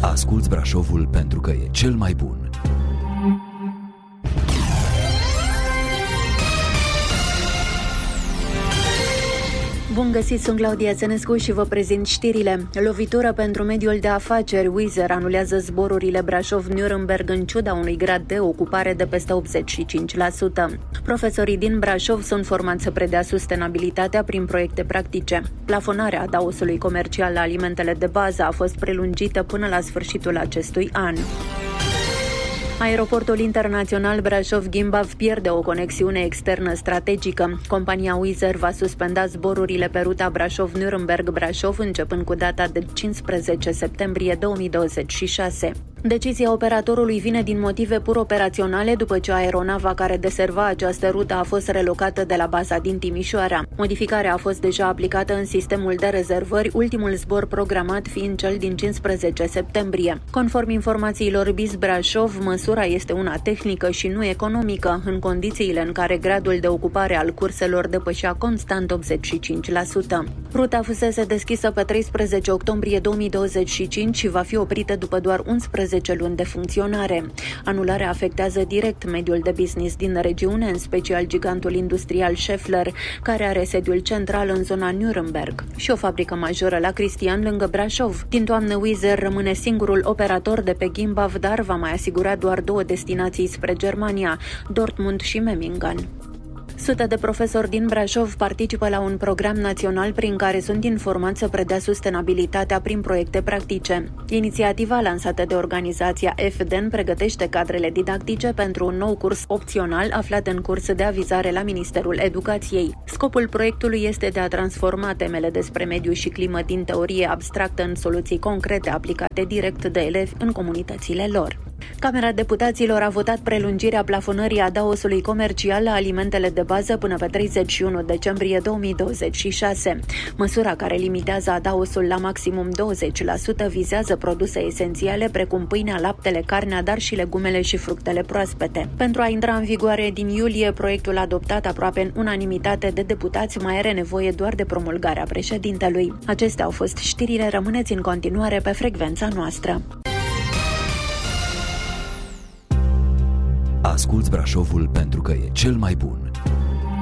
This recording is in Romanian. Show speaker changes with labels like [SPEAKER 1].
[SPEAKER 1] Asculți Brașovul pentru că e cel mai bun.
[SPEAKER 2] Bun găsit, sunt Claudia Țănescu și vă prezint știrile. Lovitură pentru mediul de afaceri. Wizz Air anulează zborurile Brașov-Nuremberg în ciuda unui grad de ocupare de peste 85%. Profesorii din Brașov sunt formați să predea sustenabilitatea prin proiecte practice. Plafonarea adaosului comercial la alimentele de bază a fost prelungită până la sfârșitul acestui an. Aeroportul internațional Brașov-Gimbav pierde o conexiune externă strategică. Compania Wizz Air va suspenda zborurile pe ruta Brașov-Nuremberg-Brașov începând cu data de 15 septembrie 2026. Decizia operatorului vine din motive pur operaționale după ce aeronava care deserva această rută a fost relocată de la baza din Timișoara. Modificarea a fost deja aplicată în sistemul de rezervări, ultimul zbor programat fiind cel din 15 septembrie. Conform informațiilor BIS Brașov, măsura este una tehnică și nu economică, în condițiile în care gradul de ocupare al curselor depășea constant 85%. Ruta fusese deschisă pe 13 octombrie 2025 și va fi oprită după doar 11 luni de funcționare. Anularea afectează direct mediul de business din regiune, în special gigantul industrial Schaeffler, care are sediul central în zona Nuremberg și o fabrică majoră la Cristian, lângă Brașov. Din toamnă, Wizz Air rămâne singurul operator de pe Gimbav, dar va mai asigura doar 2 destinații spre Germania, Dortmund și Memmingen. Sute de profesori din Brașov participă la un program național prin care sunt informați să predea sustenabilitatea prin proiecte practice. Inițiativa lansată de organizația FDN pregătește cadrele didactice pentru un nou curs opțional aflat în curs de avizare la Ministerul Educației. Scopul proiectului este de a transforma temele despre mediu și climă din teorie abstractă în soluții concrete aplicate direct de elevi în comunitățile lor. Camera Deputaților a votat prelungirea plafonării adaosului comercial la alimentele de bază până pe 31 decembrie 2026. Măsura care limitează adaosul la maximum 20% vizează produse esențiale precum pâinea, laptele, carnea, dar și legumele și fructele proaspete. Pentru a intra în vigoare din iulie, proiectul adoptat aproape în unanimitate de deputați mai are nevoie doar de promulgarea președintelui. Acestea au fost știrile, rămâneți în continuare pe frecvența noastră.
[SPEAKER 1] Asculți Brașovul pentru că e cel mai bun.